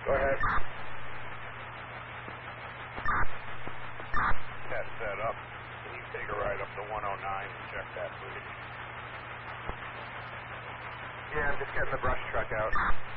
Go ahead. That's set up. Can you take a ride up to 109 and check that, please? Yeah, I'm just getting the brush truck out.